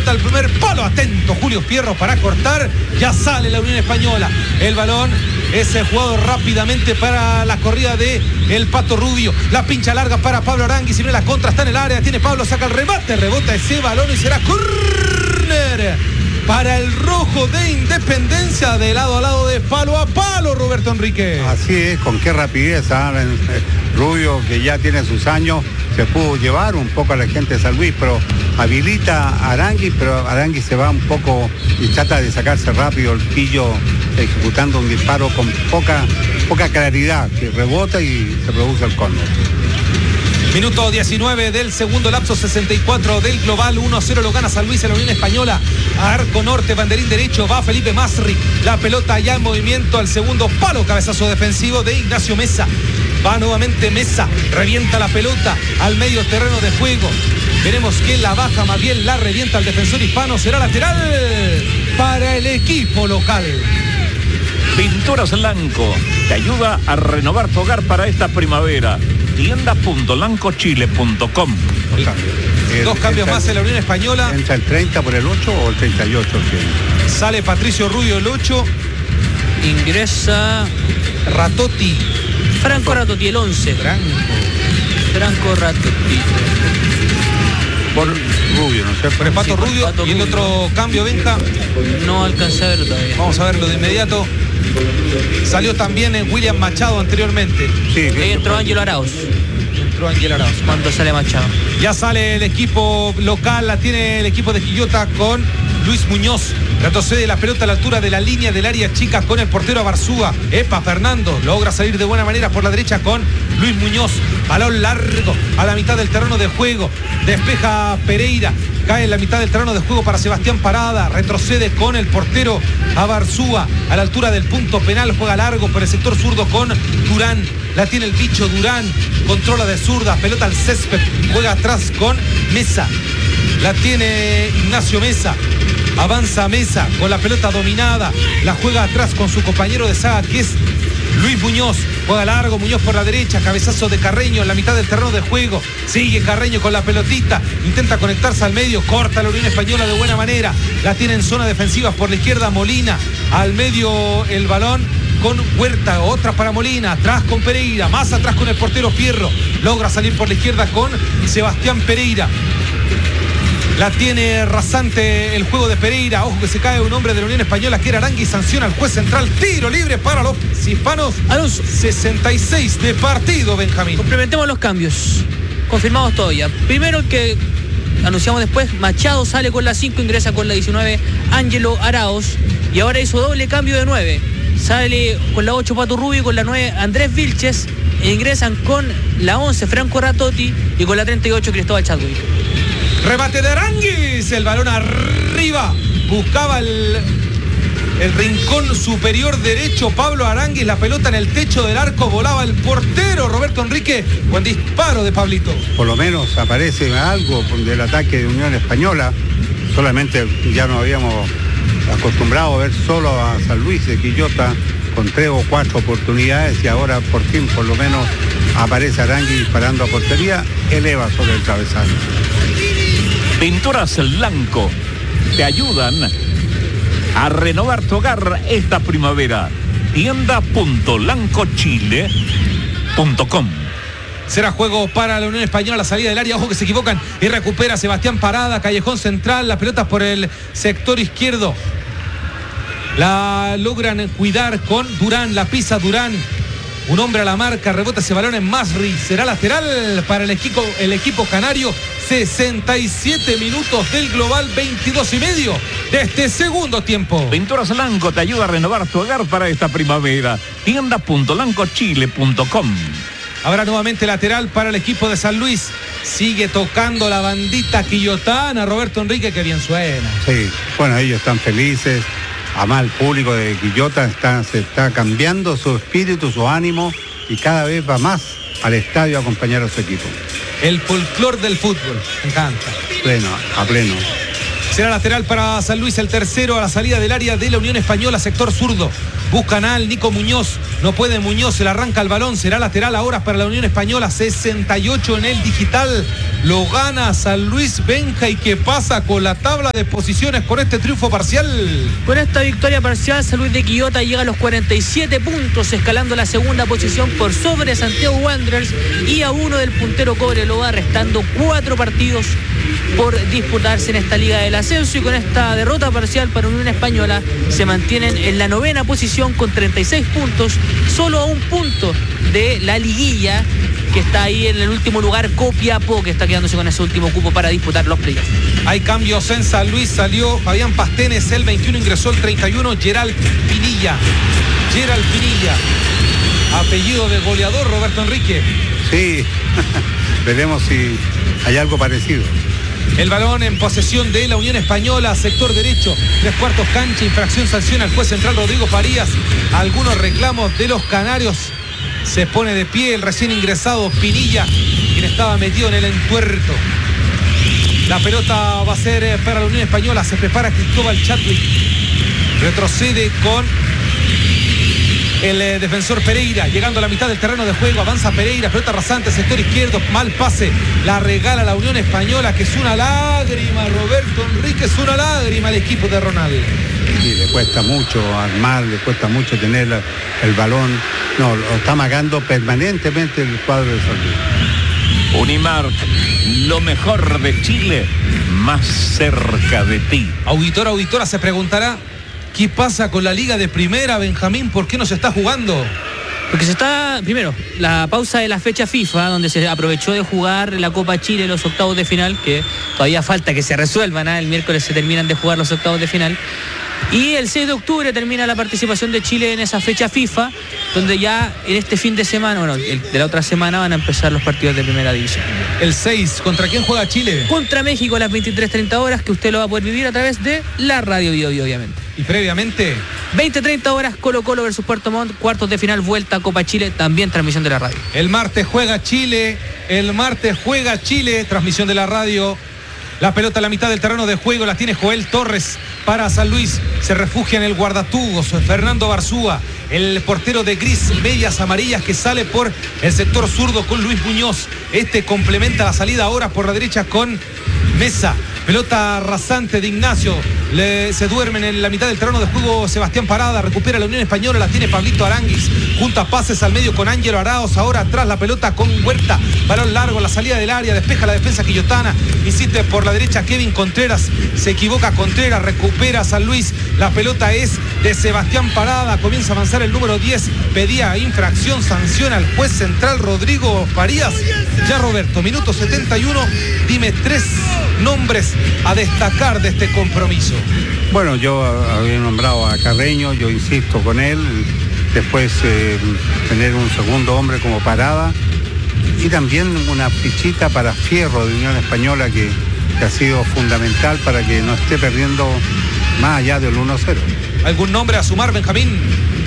pelota al primer palo. Atento Julio Fierro para cortar. Ya sale la Unión Española. El balón es jugado rápidamente para la corrida de el Pato Rubio. La pincha larga para Pablo Arangui. Si no, la contra está en el área. Tiene Pablo, saca el remate. Rebota ese balón y será córner para el rojo de Independencia, de lado a lado, de palo a palo, Roberto Enrique. Así es, con qué rapidez, Rubio, que ya tiene sus años, se pudo llevar un poco a la gente de San Luis, pero habilita a Arangui, pero Arangui se va un poco y trata de sacarse rápido el pillo, ejecutando un disparo con poca claridad, que rebota y se produce el córner. Minuto 19 del segundo lapso, 64 del global, 1-0 lo gana San Luis en la Unión Española. A arco norte, banderín derecho, va Felipe Masri. La pelota ya en movimiento al segundo palo, cabezazo defensivo de Ignacio Mesa. Va nuevamente Mesa, revienta la pelota al medio terreno de juego. Veremos que la baja, más bien la revienta el defensor hispano. Será lateral para el equipo local. Pinturas Lanco te ayuda a renovar tu hogar para esta primavera. Tienda.lancochile.com. Dos cambios más en la Unión Española. ¿Entra el 30 por el 8 o el 38? Sale Patricio Rubio el 8. Ingresa Ratotti. Franco Ratotti el 11. Franco Ratotti. Por Rubio, no sé. Por el Pato Rubio. Pato y el Rubio. otro cambio, Benja. No alcancé a verlo todavía. Vamos a verlo de inmediato. Salió también en William Machado anteriormente. Sí, Ahí entró Ángelo Arauz. Entró Ángel Arauz. Cuando sale Machado. Ya sale el equipo local, la tiene el equipo de Quillota con Luis Muñoz. Retrocede la pelota a la altura de la línea del área chica con el portero Abarzúa. Epa, Fernando logra salir de buena manera por la derecha con Luis Muñoz. Balón largo a la mitad del terreno de juego. Despeja Pereira. Cae en la mitad del terreno de juego para Sebastián Parada. Retrocede con el portero Abarzúa a la altura del punto penal. Juega largo por el sector zurdo con Durán. La tiene el bicho Durán. Controla de zurda. Pelota al césped. Juega atrás con Mesa. La tiene Ignacio Mesa. Avanza Mesa con la pelota dominada. La juega atrás con su compañero de saga, que es Luis Muñoz. Juega largo, Muñoz por la derecha. Cabezazo de Carreño en la mitad del terreno de juego. Sigue Carreño con la pelotita. Intenta conectarse al medio. Corta la Unión Española de buena manera. La tiene en zona defensiva por la izquierda Molina. Al medio el balón con Huerta. Otra para Molina. Atrás con Pereira. Más atrás con el portero Fierro. Logra salir por la izquierda con Sebastián Pereira. La tiene rasante el juego de Pereira. Ojo que se cae un hombre de la Unión Española, que era Arangui. Sanciona al juez central. Tiro libre para los hispanos. Alonso. 66 de partido, Benjamín. Complementemos los cambios. Confirmados todavía. Primero el que anunciamos después. Machado sale con la 5, ingresa con la 19. Ángelo Arauz. Y ahora hizo doble cambio de 9. Sale con la 8 Pato Rubio y con la 9 Andrés Vilches. E ingresan con la 11 Franco Ratotti y con la 38 Cristóbal Chadwick. Remate de Aranguis, el balón arriba, buscaba el rincón superior derecho Pablo Aranguis, la pelota en el techo del arco, volaba el portero Roberto Enrique. Buen disparo de Pablito. Por lo menos aparece algo del ataque de Unión Española. Solamente ya nos habíamos acostumbrado a ver solo a San Luis de Quillota con 3 o 4 oportunidades, y ahora por fin por lo menos aparece Arangui disparando a portería, eleva sobre el travesaño. Pinturas Lanco te ayudan a renovar tu hogar esta primavera. Tienda.lancochile.com. Será juego para la Unión Española, la salida del área. Ojo que se equivocan y recupera Sebastián Parada. Callejón central, la pelota por el sector izquierdo. La logran cuidar con Durán, la pisa Durán. Un hombre a la marca, rebota ese balón en Masri. Será lateral para el equipo canario. 67 minutos del global, 22:30 de este segundo tiempo. Pinturas Lanco te ayuda a renovar tu hogar para esta primavera. Tienda.lancochile.com. Habrá nuevamente lateral para el equipo de San Luis. Sigue tocando la bandita quillotana, Roberto Enrique, que bien suena. Sí, bueno, ellos están felices. Además, el público de Quillota se está cambiando su espíritu, su ánimo, y cada vez va más al estadio a acompañar a su equipo. El folclor del fútbol, me encanta. A pleno. Será lateral para San Luis, el tercero a la salida del área de la Unión Española, sector zurdo. Buscan al Nico Muñoz, no puede Muñoz, se le arranca el balón, será lateral ahora para la Unión Española, 68 en el digital, lo gana San Luis. Benja, ¿y qué pasa con la tabla de posiciones con este triunfo parcial? Con esta victoria parcial, San Luis de Quillota llega a los 47 puntos, escalando la segunda posición por sobre Santiago Wanderers y a uno del puntero Cobreloa, restando 4 partidos por disputarse en esta liga del ascenso, y con esta derrota parcial para Unión Española se mantienen en la 9ª posición con 36 puntos, solo a un punto de la liguilla que está ahí en el último lugar, Copiapó, que está quedándose con ese último cupo para disputar los playoffs. Hay cambios en San Luis, salió Fabián Pastenes, el 21 ingresó el 31, Gerald Pinilla, apellido de goleador, Roberto Enrique. Sí, veremos si hay algo parecido. El balón en posesión de la Unión Española, sector derecho, 3/4 cancha, infracción, sanción al juez central Rodrigo Farías. Algunos reclamos de los canarios. Se pone de pie el recién ingresado Pinilla, quien estaba metido en el entuerto. La pelota va a ser para la Unión Española, se prepara Cristóbal Chadwick. Retrocede con el defensor Pereira, llegando a la mitad del terreno de juego, avanza Pereira, pelota rasante, sector izquierdo, mal pase, la regala la Unión Española, que es una lágrima, Roberto Enrique, es una lágrima al equipo de Ronald. Sí, le cuesta mucho armar, le cuesta mucho tener el balón, no, lo está amagando permanentemente el cuadro de San Luis. Unimark, lo mejor de Chile, más cerca de ti. Auditora se preguntará, ¿qué pasa con la Liga de Primera, Benjamín? ¿Por qué no se está jugando? Porque se está, primero, la pausa de la fecha FIFA, donde se aprovechó de jugar la Copa Chile, los octavos de final, que todavía falta que se resuelvan, el miércoles se terminan de jugar los octavos de final. Y el 6 de octubre termina la participación de Chile en esa fecha FIFA, donde ya en este fin de semana, de la otra semana, van a empezar los partidos de primera división. El 6, ¿contra quién juega Chile? Contra México a las 23:30 horas, que usted lo va a poder vivir a través de la radio Bio, obviamente. Y previamente 20:30 horas, Colo-Colo versus Puerto Montt, cuartos de final, vuelta a Copa Chile, también transmisión de la radio. El martes juega Chile, transmisión de la radio. La pelota a la mitad del terreno de juego la tiene Joel Torres para San Luis. Se refugia en el guardatugos Fernando Barzúa, el portero de gris, medias amarillas, que sale por el sector zurdo con Luis Muñoz. Este complementa la salida ahora por la derecha con Mesa. Pelota rasante de Ignacio. Se duermen en la mitad del terreno de juego Sebastián Parada. Recupera la Unión Española. La tiene Pablito Aranguis. Junta pases al medio con Ángelo Araos. Ahora atrás la pelota con Huerta. Balón largo. La salida del área. Despeja la defensa quillotana. Insiste por la derecha Kevin Contreras. Se equivoca Contreras. Recupera San Luis. La pelota es de Sebastián Parada. Comienza a avanzar el número 10. Pedía infracción. Sanciona al juez central Rodrigo Farías. Ya, Roberto, minuto 71. Dime 3 nombres a destacar de este compromiso. Bueno, yo había nombrado a Carreño, yo insisto con él, después tener un segundo hombre como Parada y también una fichita para Fierro de Unión Española que ha sido fundamental para que no esté perdiendo más allá del 1-0. ¿Algún nombre a sumar, Benjamín?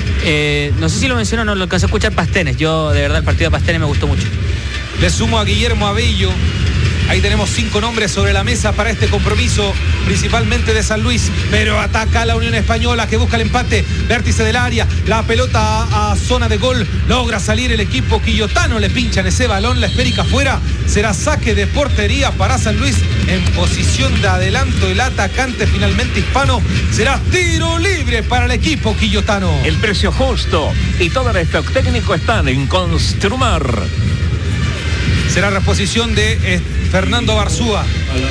No sé si lo mencionó, no lo alcancé a escuchar. Pastenes, yo de verdad el partido de Pastenes me gustó mucho. Le sumo a Guillermo Abello. Ahí tenemos 5 nombres sobre la mesa para este compromiso, principalmente de San Luis, pero ataca a la Unión Española que busca el empate, vértice del área, la pelota a zona de gol, logra salir el equipo quillotano, le pinchan ese balón, la esférica afuera, será saque de portería para San Luis, en posición de adelanto el atacante finalmente hispano, será tiro libre para el equipo quillotano. El precio justo y todo el stock técnico están en Construmar. Será reposición de Fernando Barzúa.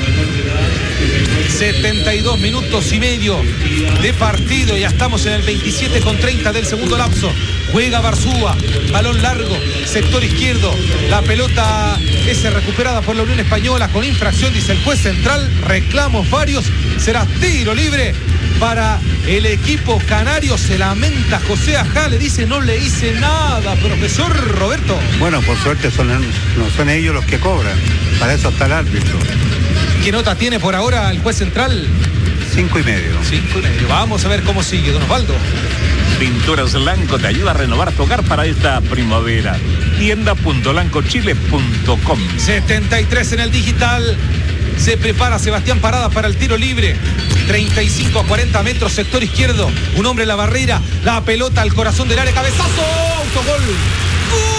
72 minutos y medio de partido. Ya estamos en el 27:30 del segundo lapso. Juega Barzúa, balón largo, sector izquierdo. La pelota es recuperada por la Unión Española con infracción, dice el juez central. Reclamos varios. Será tiro libre para el equipo canario. Se lamenta José Ajá, le dice: no le hice nada, profesor Roberto. Bueno, por suerte no son ellos los que cobran, para eso está el árbitro. ¿Qué nota tiene por ahora el juez central? 5,5. 5,5. Vamos a ver cómo sigue, don Osvaldo. Pinturas Lanco te ayuda a renovar tu hogar para esta primavera. Tienda.lancochile.com. 73 en el digital. Se prepara Sebastián Parada para el tiro libre. 35 a 40 metros, sector izquierdo. Un hombre en la barrera. La pelota al corazón del área. Cabezazo. Autogol.